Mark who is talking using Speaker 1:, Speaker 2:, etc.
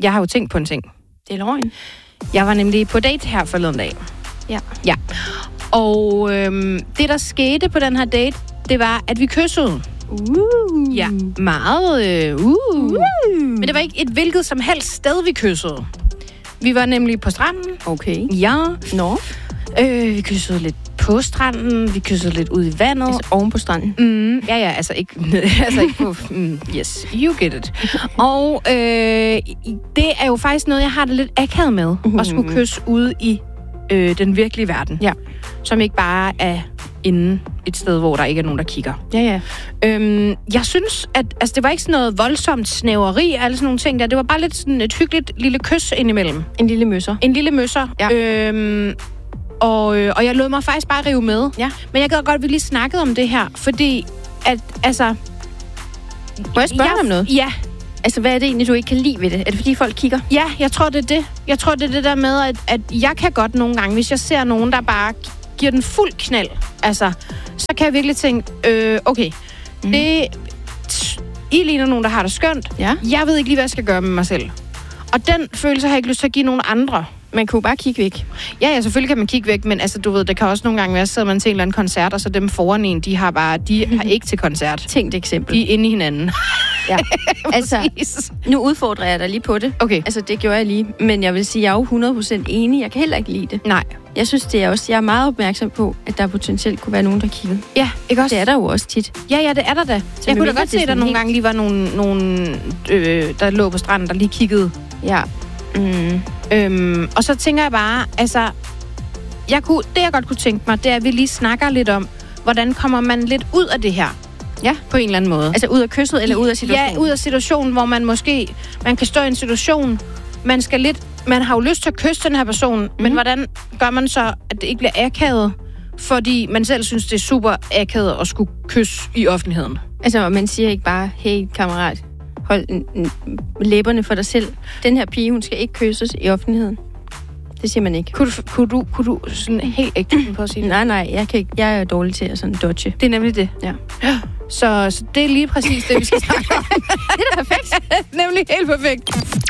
Speaker 1: jeg har jo tænkt på en ting.
Speaker 2: Det er løgn.
Speaker 1: Jeg var nemlig på date her forleden dag. Ja. Og det, der skete på den her date, det var, at vi kyssede. Ja, meget. Men det var ikke et hvilket som helst sted, vi kyssede. Vi var nemlig på stranden.
Speaker 2: Okay.
Speaker 1: Ja.
Speaker 2: Nå.
Speaker 1: Vi kyssede lidt på stranden, vi kyssede lidt ud i vandet.
Speaker 2: Altså oven på stranden?
Speaker 1: Ja, altså ikke på... yes, you get it. Og det er jo faktisk noget, jeg har det lidt akavet med, at skulle kysse ude i den virkelige verden.
Speaker 2: Ja.
Speaker 1: Som ikke bare er inde et sted, hvor der ikke er nogen, der kigger.
Speaker 2: Ja.
Speaker 1: Jeg synes, at det var ikke sådan noget voldsomt snæveri, alle sådan nogle ting der. Det var bare lidt sådan et hyggeligt lille kys indimellem.
Speaker 2: En lille møsser.
Speaker 1: En lille møsser.
Speaker 2: Ja.
Speaker 1: Og jeg lod mig faktisk bare rive med.
Speaker 2: Ja.
Speaker 1: Men jeg gad godt, at vi lige snakkede om det her, fordi at, altså...
Speaker 2: Må jeg spørge om noget?
Speaker 1: Ja.
Speaker 2: Altså, hvad er det egentlig, du ikke kan lide ved det? Er det, fordi folk kigger?
Speaker 1: Ja, jeg tror, det er det. Jeg tror, det er det der med, at jeg kan godt nogle gange, hvis jeg ser nogen, der bare giver den fuld knald, altså, så kan jeg virkelig tænke, okay, I ligner nogen, der har det skønt.
Speaker 2: Ja.
Speaker 1: Jeg ved ikke lige, hvad jeg skal gøre med mig selv. Og den følelse har jeg ikke lyst til at give nogen andre.
Speaker 2: Man kunne bare kigge væk.
Speaker 1: Ja, selvfølgelig kan man kigge væk, men altså, du ved, det kan også nogle gange være, sidder man til en eller anden koncert, og så dem foran en, de har ikke til koncert.
Speaker 2: Tænkt eksempel.
Speaker 1: De er inde i hinanden.
Speaker 2: Ja. Altså, nu udfordrer jeg dig lige på det.
Speaker 1: Okay.
Speaker 2: Altså, det gjorde jeg lige. Men jeg vil sige, jeg er jo 100% enig. Jeg kan heller ikke lide det.
Speaker 1: Nej.
Speaker 2: Jeg synes, det er også... Jeg er meget opmærksom på, at der potentielt kunne være nogen, der kigger.
Speaker 1: Ja, ikke også?
Speaker 2: Det er der jo også tit.
Speaker 1: Ja, det er der da. Jeg kunne da godt se, at der nogle gange lige var nogen der lå på stranden, der lige kiggede.
Speaker 2: Ja.
Speaker 1: Og så tænker jeg bare, altså... Det jeg godt kunne tænke mig, det er, at vi lige snakker lidt om, hvordan kommer man lidt ud af det her? Ja, på en eller anden måde.
Speaker 2: Altså ud af kysset, eller ud af situationen?
Speaker 1: Ja, ud af situationen, hvor man kan stå i en situation, man har jo lyst til at kysse den her person, men hvordan gør man så, at det ikke bliver akavet, fordi man selv synes, det er super akavet at skulle kysse i offentligheden? Altså,
Speaker 2: man siger ikke bare, hey kammerat, hold læberne for dig selv. Den her pige, hun skal ikke kysses i offentligheden. Det siger man ikke.
Speaker 1: Kunne du sådan helt ægte på at sige det?
Speaker 2: Nej, jeg er dårlig til at sådan dodge.
Speaker 1: Det er nemlig det.
Speaker 2: Ja.
Speaker 1: Så det er lige præcis det, vi skal snakke om.
Speaker 2: Det er da perfekt.
Speaker 1: Nemlig helt perfekt.